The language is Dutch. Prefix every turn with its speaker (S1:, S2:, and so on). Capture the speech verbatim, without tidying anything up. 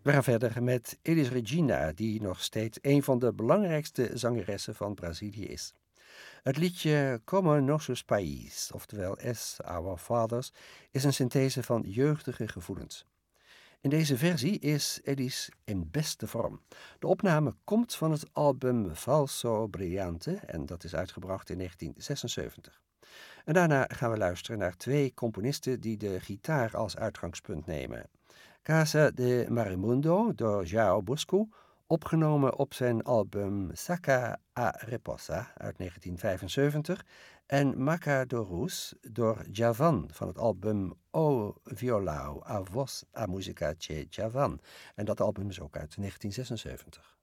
S1: We gaan verder met Elis Regina, die nog steeds een van de belangrijkste zangeressen van Brazilië is. Het liedje Como Nossos País, oftewel As Our Fathers, is een synthese van jeugdige gevoelens. In deze versie is Elis in beste vorm. De opname komt van het album Falso Brilhante en dat is uitgebracht in negentien zesenzeventig. En daarna gaan we luisteren naar twee componisten die de gitaar als uitgangspunt nemen. Casa de Marimundo door João Bosco, opgenomen op zijn album Saca a Reposa uit negentien vijfenzeventig, en Macadorus door Djavan van het album O Violão, a Voz, a Música de Djavan. En dat album is ook uit negentien zesenzeventig.